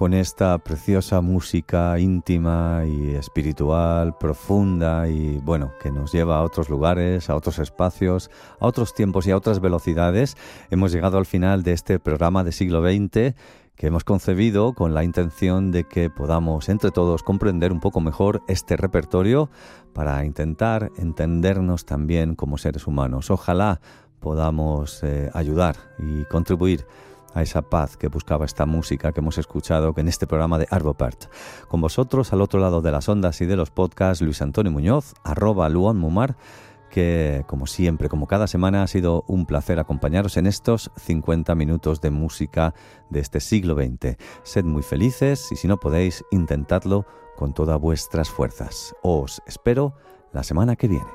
con esta preciosa música íntima y espiritual, profunda y bueno, que nos lleva a otros lugares, a otros espacios, a otros tiempos y a otras velocidades. Hemos llegado al final de este programa de siglo XX que hemos concebido con la intención de que podamos entre todos comprender un poco mejor este repertorio para intentar entendernos también como seres humanos. Ojalá podamos ayudar y contribuir a esa paz que buscaba esta música que hemos escuchado en este programa de Arvo Pärt. Con vosotros, al otro lado de las ondas y de los podcasts, Luis Antonio Muñoz, @LuanMumar, que como siempre, como cada semana, ha sido un placer acompañaros en estos 50 minutos de música de este siglo XX. Sed muy felices y si no podéis, intentadlo con todas vuestras fuerzas. Os espero la semana que viene.